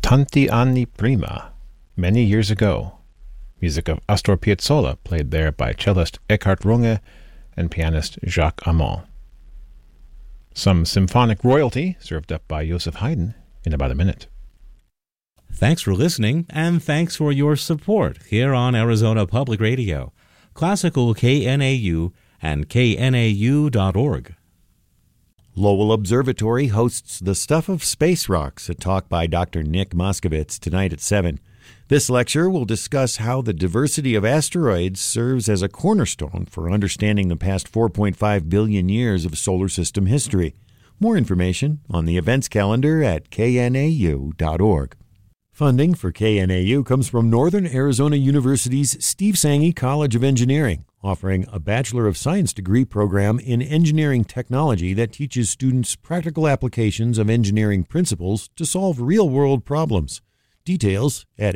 Tanti anni prima, many years ago. Music of Astor Piazzolla, played there by cellist Eckhard Runge and pianist Jacques Amand. Some symphonic royalty served up by Joseph Haydn in about a minute. Thanks for listening, and thanks for your support here on Arizona Public Radio, Classical KNAU, and knau.org. Lowell Observatory hosts The Stuff of Space Rocks, a talk by Dr. Nick Moskovitz, tonight at 7. This lecture will discuss how the diversity of asteroids serves as a cornerstone for understanding the past 4.5 billion years of solar system history. More information on the events calendar at knau.org. Funding for KNAU comes from Northern Arizona University's Steve Sanghi College of Engineering, offering a Bachelor of Science degree program in engineering technology that teaches students practical applications of engineering principles to solve real-world problems. Details at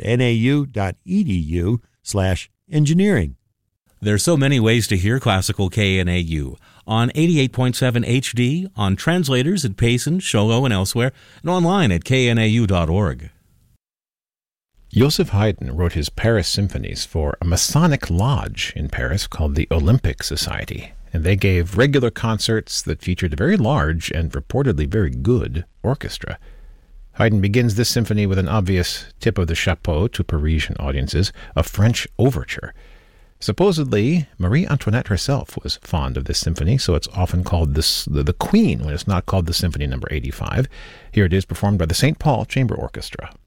nau.edu/engineering. There's so many ways to hear Classical KNAU. On 88.7 HD, on translators at Payson, Shogo, and elsewhere, and online at knau.org. Joseph Haydn wrote his Paris symphonies for a Masonic lodge in Paris called the Olympic Society, and they gave regular concerts that featured a very large and reportedly very good orchestra. Haydn begins this symphony with an obvious tip of the chapeau to Parisian audiences, a French overture. Supposedly, Marie Antoinette herself was fond of this symphony, so it's often called the Queen when it's not called the Symphony No. 85. Here it is performed by the St. Paul Chamber Orchestra.